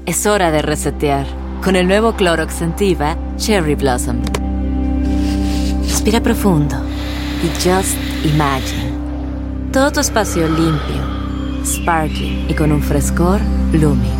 Es hora de resetear con el nuevo Clorox Scentiva Cherry Blossom. Respira profundo y just imagine. Todo tu espacio limpio, sparkling y con un frescor blooming.